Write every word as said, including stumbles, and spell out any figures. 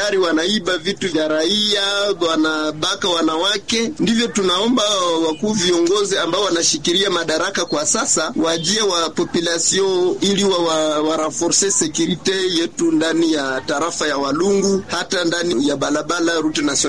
wajambazi wanaiba vitu vya raia, wanabaka wanawake. Ndivyo tunaomba wakuu viongozi ambao wanashikilia madaraka kwa sasa wajie wa population ili wa, wa, wa renforcer securite yetu ndani ya tarafa ya Walungu, hata ndani ya balabala route nationale.